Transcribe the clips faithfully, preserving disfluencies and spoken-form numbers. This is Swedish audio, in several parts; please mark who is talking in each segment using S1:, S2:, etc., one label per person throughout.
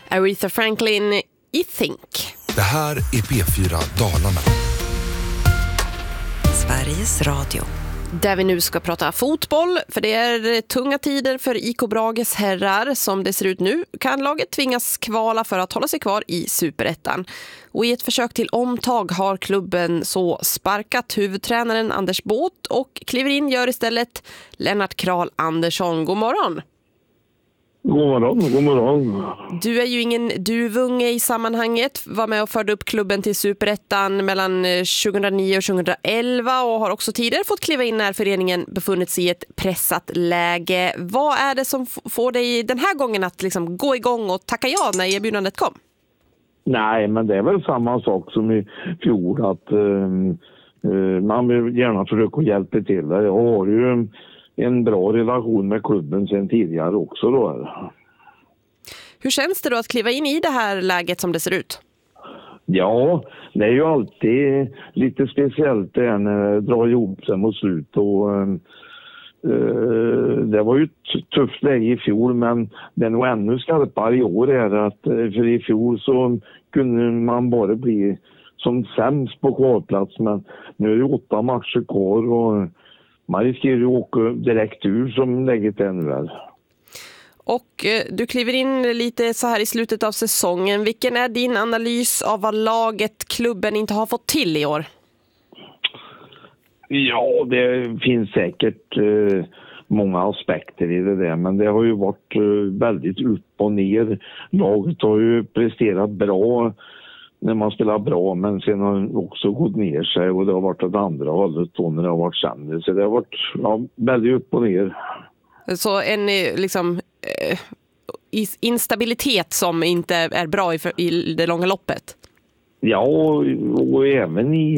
S1: Aretha Franklin i Think.
S2: Det här är P fyra Dalarna.
S3: Sveriges Radio.
S1: Där vi nu ska prata fotboll, för det är tunga tider för I K Brages herrar. Som det ser ut nu kan laget tvingas kvala för att hålla sig kvar i Superettan. Och i ett försök till omtag har klubben så sparkat huvudtränaren Anders Båt och kliver in gör istället Lennart Kral Andersson. God morgon!
S4: God morgon, god morgon.
S1: Du är ju ingen duvunge i sammanhanget. Var med och förde upp klubben till Superettan mellan tjugohundranio och tjugohundraelva och har också tidigare fått kliva in när föreningen befunnit sig i ett pressat läge. Vad är det som f- får dig den här gången att liksom gå igång och tacka ja när erbjudandet kom?
S4: Nej, men det är väl samma sak som i fjol att uh, uh, man vill gärna försöka hjälpa till. Jag har ju en bra relation med klubben sedan tidigare också då.
S1: Hur känns det då att kliva in i det här läget som det ser ut?
S4: Ja, det är ju alltid lite speciellt det när det drar ihop sig mot slut. Och, uh, det var ju ett tufft läge i fjol, men det är nog ännu skarpare i år är att, för i fjol så kunde man bara bli som sämst på kvalplats, men nu är det åtta matcher kvar och man riskerar ju att åka direkt ur som läget är nu är.
S1: Och eh, du kliver in lite så här i slutet av säsongen. Vilken är din analys av vad laget, klubben inte har fått till i år?
S4: Ja, det finns säkert eh, många aspekter i det där, men det har ju varit eh, väldigt upp och ner. Laget har ju presterat bra när man spelar bra, men sen har det också gått ner sig och det har varit åt andra hållet då när det har varit sämre. Så det har varit ja, väldigt upp och ner.
S1: Så en liksom eh, instabilitet som inte är bra i, för, i det långa loppet?
S4: Ja, och, och även i,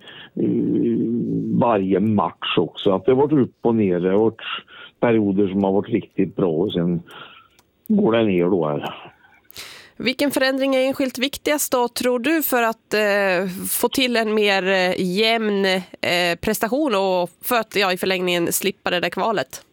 S4: i varje match också. Att det har varit upp och ner. Det har varit perioder som har varit riktigt bra och sen går det ner då här.
S1: Vilken förändring är enskilt viktigast då, tror du, för att eh, få till en mer eh, jämn eh, prestation och för att ja, i förlängningen slippa det där kvalet?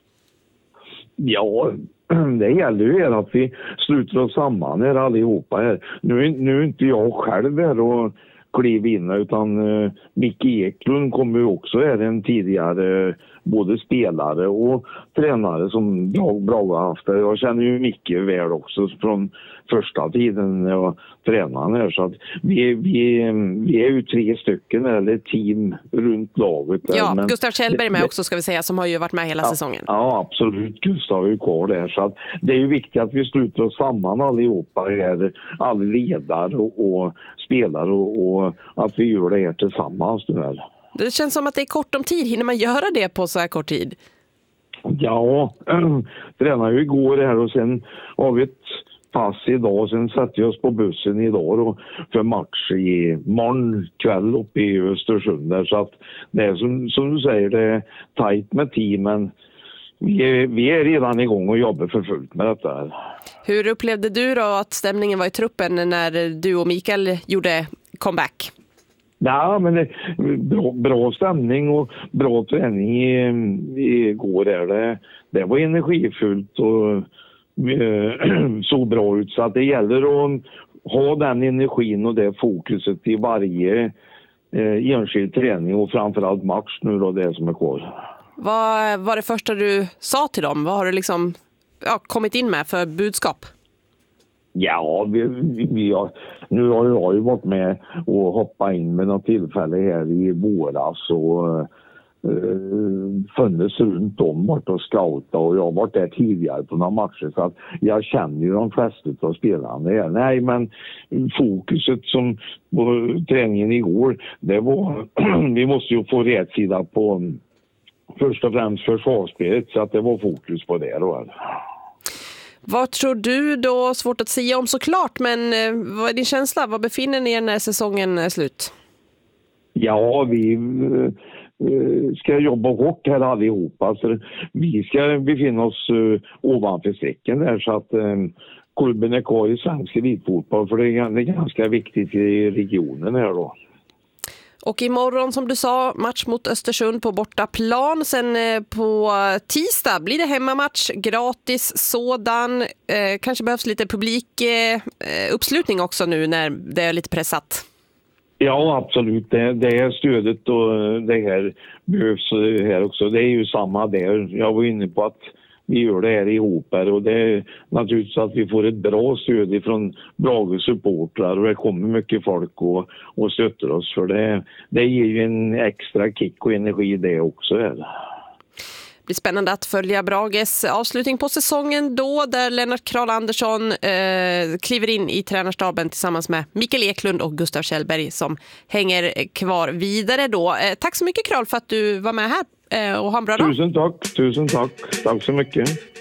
S4: Ja, det gäller ju att vi sluter oss samman här allihopa här. Nu, nu är inte jag själv här och kliv in, utan uh, Micke Eklund kommer ju också här, en tidigare både spelare och tränare som Brage har haft. Jag känner ju Micke väl också från första tiden när jag tränade här, så att vi, vi, vi är ju tre stycken eller team runt laget.
S1: Ja,
S4: men
S1: Gustav Kjellberg med också ska vi säga, som har ju varit med hela
S4: ja,
S1: säsongen.
S4: Ja, absolut. Gustav är ju kvar där, så att det är ju viktigt att vi sluter oss samman allihopa här, alla ledare och, och spelare och, och att vi gör det här tillsammans nu här.
S1: Det känns som att det är kort om tid. Hinner man göra det på så här kort tid?
S4: Ja, äh, tränade ju igår här och sen har vi ett pass idag. Sen sätter vi oss på bussen idag då, för match i morgon kväll uppe i Östersund där. Så att det är som, som du säger, det är tajt med teamen. Vi är, vi är redan igång och jobbar för fullt med detta här.
S1: Hur upplevde du då att stämningen var i truppen när du och Mikael gjorde comeback?
S4: Ja, men det bra, bra stämning och bra träning i, igår där. Det, det var energifullt och eh, så bra ut, så att det gäller att ha den energin och det fokuset i varje eh, enskild träning och framförallt match nu då, det som är kvar.
S1: Vad var det första du sa till dem? Vad har du liksom ja, kommit in med för budskap?
S4: Ja, vi, vi har, nu har jag ju varit med och hoppat in med något tillfälle här i våras och uh, funnits runt om bort och scouta, och jag har varit där tidigare på några matcher, så att jag känner ju de flesta av spelarna här. Nej, men fokuset som på träningen igår, det var vi måste ju få rätt sida på först och främst försvarsspelet, så att det var fokus på det då.
S1: Vad tror du då? Svårt att säga om såklart, men vad är din känsla? Vad befinner ni er när säsongen är slut?
S4: Ja, vi uh, ska jobba hårt här allihopa. Så vi ska befinna oss uh, ovanför strecken där, så att um, klubben är kvar i svensk elitfotboll, för det är, det är ganska viktigt i regionen här då.
S1: Och imorgon, som du sa, match mot Östersund på bortaplan. Sen eh, på tisdag blir det hemmamatch, gratis sådan. Eh, kanske behövs lite publik eh, uppslutning också nu när det är lite pressat.
S4: Ja, absolut. Det, det är stödet och det här behövs här också. Det är ju samma där. Jag var inne på att vi gör det här ihop här, och det är naturligtvis att vi får ett bra stöd från Brage supportrar, och det kommer mycket folk och, och stöttar oss, för det, det ger ju en extra kick och energi det också här.
S1: Det blir spännande att följa Brages avslutning på säsongen då, där Lennart Kral Andersson eh, kliver in i tränarstaben tillsammans med Mikael Eklund och Gustav Kjellberg som hänger kvar vidare då. Eh, tack så mycket, Kral, för att du var med här eh, och ha en bra dag.
S4: Tusen tack, tusen tack. Tack så mycket.